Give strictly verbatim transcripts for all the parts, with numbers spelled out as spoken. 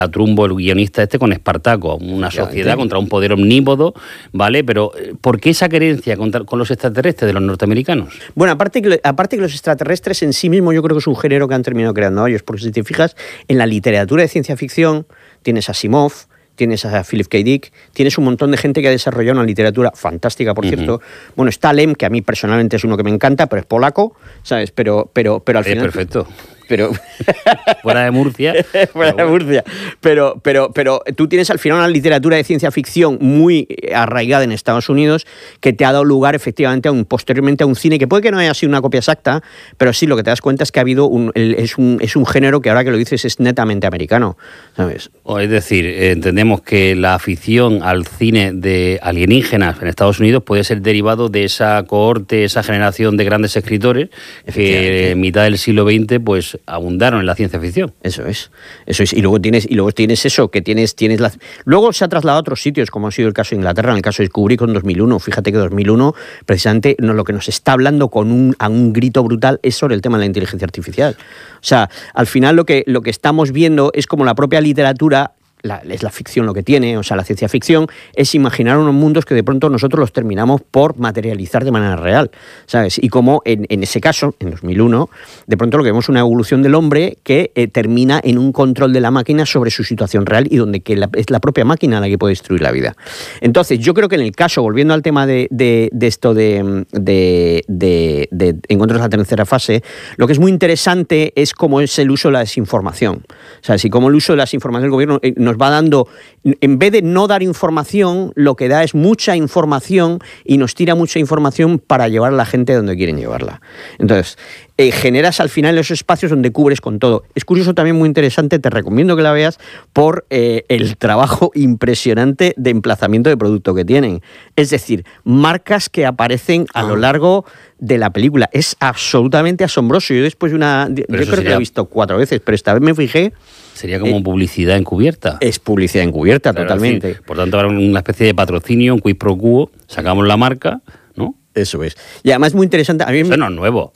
Trumbo, el guionista este, con Espartaco, una sociedad contra un poder omnímodo, ¿vale? Pero ¿por qué esa querencia contra, con los extraterrestres de los norteamericanos? Bueno, aparte que, aparte que los extraterrestres en sí mismos yo creo que es un género que han terminado creando ellos, porque si te fijas en la literatura de ciencia ficción, tienes a Asimov, tienes a Philip K. Dick, tienes un montón de gente que ha desarrollado una literatura fantástica, por uh-huh. cierto. Bueno, está Lem, que a mí personalmente es uno que me encanta, pero es polaco, ¿sabes? Pero, pero, pero al es final... perfecto. Pero fuera de Murcia. Fuera de Murcia. Pero, pero, pero tú tienes al final una literatura de ciencia ficción muy arraigada en Estados Unidos que te ha dado lugar efectivamente a un, posteriormente a un cine que puede que no haya sido una copia exacta, pero sí lo que te das cuenta es que ha habido un, es, un, es un género que ahora que lo dices es netamente americano, ¿sabes? Es decir, entendemos que la afición al cine de alienígenas en Estados Unidos puede ser derivado de esa cohorte, esa generación de grandes escritores que en mitad del siglo veinte pues abundaron en la ciencia ficción. Eso es, eso es. Y luego tienes, y luego tienes eso, que tienes, tienes la... Luego se ha trasladado a otros sitios, como ha sido el caso de Inglaterra, en el caso de Kubrick con dos mil uno. Fíjate que dos mil uno, precisamente, no, lo que nos está hablando con un, a un grito brutal es sobre el tema de la inteligencia artificial. O sea, al final lo que, lo que estamos viendo es como la propia literatura... La, es la ficción lo que tiene, o sea, la ciencia ficción es imaginar unos mundos que de pronto nosotros los terminamos por materializar de manera real, ¿sabes? Y como en, en ese caso, en dos mil uno, de pronto lo que vemos es una evolución del hombre que eh, termina en un control de la máquina sobre su situación real y donde que la, es la propia máquina la que puede destruir la vida. Entonces, yo creo que en el caso, volviendo al tema de, de, de esto de, de, de, de encuentros de la tercera fase, lo que es muy interesante es cómo es el uso de la desinformación. O sea, si como el uso de la desinformación del gobierno eh, nos va dando, en vez de no dar información, lo que da es mucha información y nos tira mucha información para llevar a la gente donde quieren llevarla. Entonces, eh, generas al final esos espacios donde cubres con todo. Es curioso, también muy interesante, te recomiendo que la veas por eh, el trabajo impresionante de emplazamiento de producto que tienen. Es decir, marcas que aparecen a lo largo de la película. Es absolutamente asombroso. Yo después de una... Pero yo creo sería... que lo he visto cuatro veces, pero esta vez me fijé... Sería como eh, publicidad encubierta. Es publicidad encubierta, claro, totalmente. Sí. Por tanto, habrá una especie de patrocinio, un quid pro quo, sacamos la marca, ¿no? Eso es. Y además es muy interesante... A mí Eso me... no es nuevo.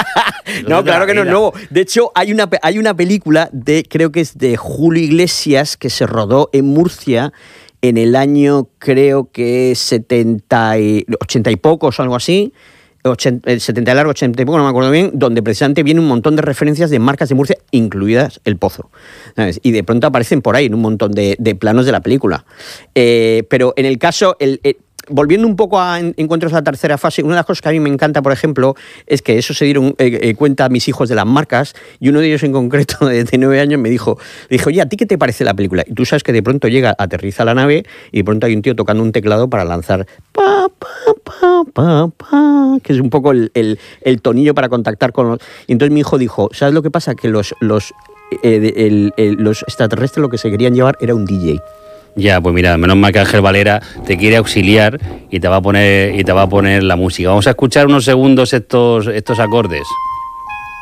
No, claro que no es nuevo. De hecho, hay una, hay una película, de creo que es de Julio Iglesias, que se rodó en Murcia en el año, creo que setenta y, ochenta y pocos o algo así, ochenta, setenta largo, ochenta y poco, no me acuerdo bien, donde precisamente viene un montón de referencias de marcas de Murcia, incluidas El Pozo, ¿sabes? Y de pronto aparecen por ahí en un montón de, de planos de la película. Eh, pero en el caso... El, el, volviendo un poco a encuentros de la tercera fase, una de las cosas que a mí me encanta, por ejemplo, es que eso se dieron eh, eh, cuenta a mis hijos de las marcas, y uno de ellos en concreto, de, de nueve años, me dijo, dijo, oye, ¿a ti qué te parece la película? Y tú sabes que de pronto llega, aterriza la nave, y de pronto hay un tío tocando un teclado para lanzar pa, pa, pa, pa, pa, que es un poco el, el, el tonillo para contactar con los... Y entonces mi hijo dijo, ¿sabes lo que pasa? Que los, los, eh, el, el, los extraterrestres lo que se querían llevar era un D J. Ya, pues mira, menos mal que Ángel Valera te quiere auxiliar y te va a poner y te va a poner la música. Vamos a escuchar unos segundos estos, estos acordes.